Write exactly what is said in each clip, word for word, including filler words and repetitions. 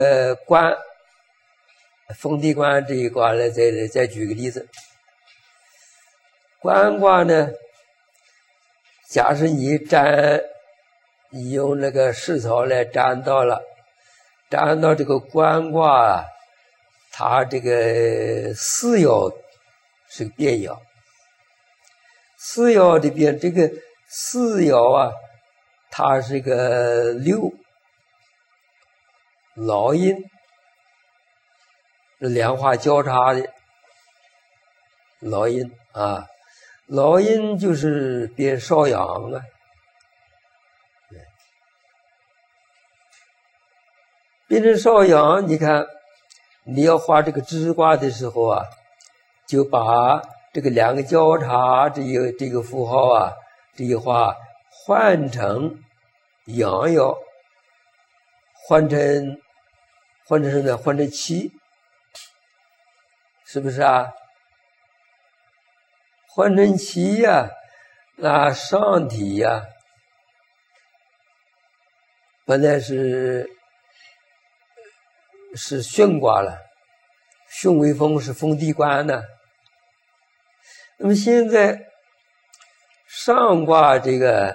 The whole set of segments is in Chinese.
呃官封地官这一卦呢，再再举个例子，官卦呢，假使你占，你用那个世草来占到了，占到这个官卦啊，它这个四爻是个变爻，四爻的变，这个四爻啊，它是个六老阴，两化交叉的老阴啊，老阴就是变少阳啊，变成少阳，你看你要画这个支卦的时候啊，就把这个两个交叉这个这个符号啊，这一画换成阳爻，换成换成什么呢？换成七，是不是啊？换成七呀、啊，那上体呀、啊，本来是是巽卦了，巽为风，是封地官呢。那么现在上卦这个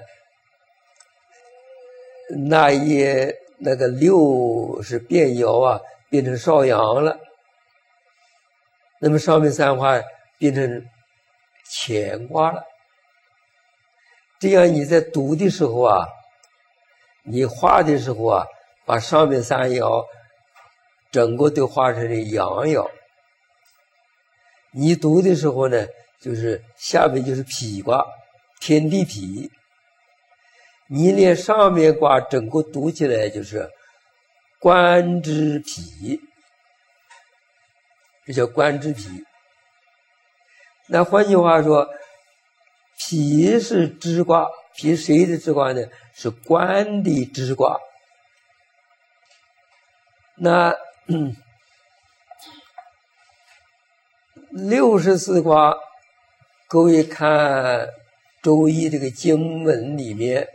那一那个六是变爻啊，变成少阳了。那么上面三画变成乾卦了。这样你在读的时候啊，你画的时候啊，把上面三爻整个都画成了阳爻。你读的时候呢，就是下面就是否卦，天地否。你连上面卦整个读起来就是官之否，这叫官之否。那换句话说，否是支卦，否谁的支卦呢？是官的支卦。那嗯六十四卦，各位看周易这个经文里面，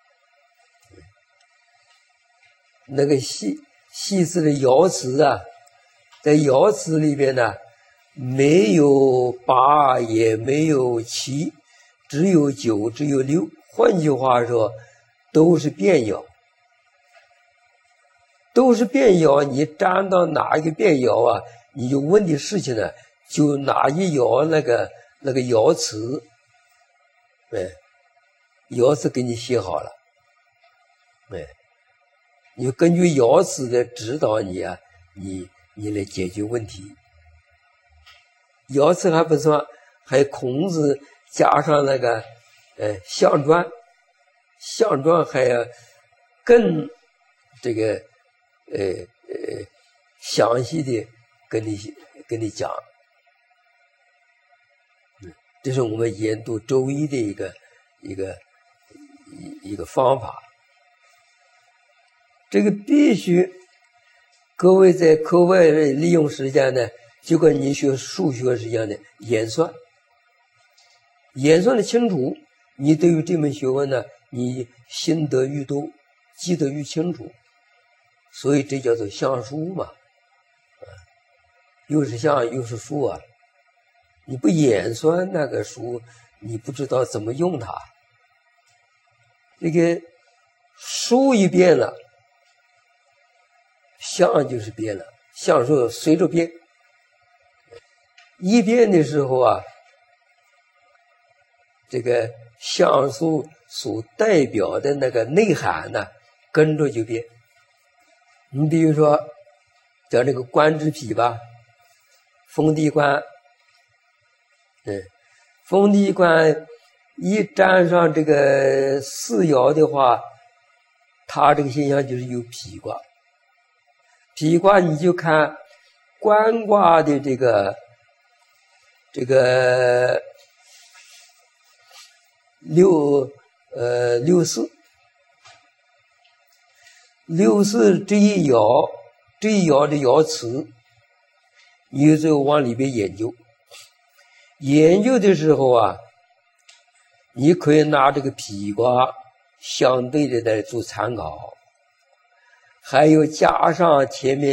那个细细致的爻辞啊，在爻辞里边呢，没有八，也没有七，只有九，只有六。换句话说，都是变爻，都是变爻。你占到哪一个变爻啊，你就问的事情呢，就哪一爻那个那个爻辞，哎，爻辞给你写好了，哎，你根据爻辞的指导你啊，你你来解决问题。爻辞还不算，还有孔子加上那个呃象传，象传还要更这个呃呃详细的跟你跟你讲。这是我们研读周易的一个一个一一个方法。这个必须各位在课外利用时间呢，就跟你学数学是一样的演算，演算的清楚，你对于这门学问呢，你心得愈多，记得愈清楚，所以这叫做象数嘛，又是象又是数啊。你不演算那个数，你不知道怎么用它。这个数一变了，象就是变了，象数随着变。一变的时候啊，这个象数所代表的那个内涵呢，跟着就变。你比如说叫这个官之否吧，封地官。嗯，封地官一沾上这个四爻的话，它这个现象就是有否卦。否卦你就看官卦的这个这个六呃六四六四这一爻这一爻的爻辞，你就往里边研究。研究的时候啊，你可以拿这个否卦相对的来做参考。 还有加上前面